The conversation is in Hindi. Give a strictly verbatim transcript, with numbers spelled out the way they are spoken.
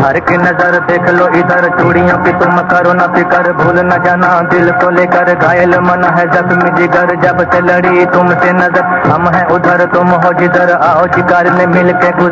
मार के नजर देख लो इधर, चूड़ियों की तुम करो न फिकर, भूल न जाना दिल को लेकर, घायल मन है जख्मी जिगर, जब से लड़ी तुमसे नजर, हम हैं उधर तुम हो जिधर, आओ शिकार में मिल के